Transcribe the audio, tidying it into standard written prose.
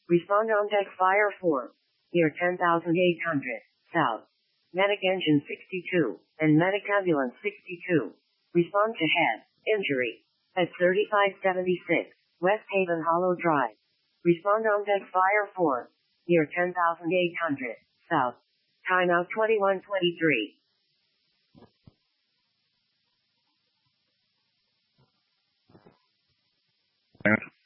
Respond on deck fire 4. Near 10,800. South. Medic engine 62, and medic ambulance 62. Respond to head. Injury. At 3576, West Haven Hollow Drive. Respond on deck fire 4. Near 10,800. South. Time out 21:23.